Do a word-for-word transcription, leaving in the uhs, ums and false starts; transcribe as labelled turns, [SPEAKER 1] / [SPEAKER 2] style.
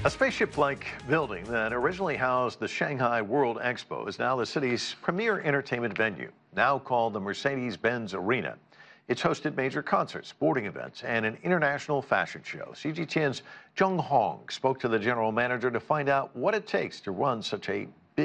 [SPEAKER 1] A spaceship-like building that originally housed the Shanghai World Expo is now the city's premier entertainment venue, now called the Mercedes-Benz Arena. It's hosted major concerts, sporting events, and an international fashion show. C G T N's Jung Hong spoke to the general manager to find out what it takes to run such a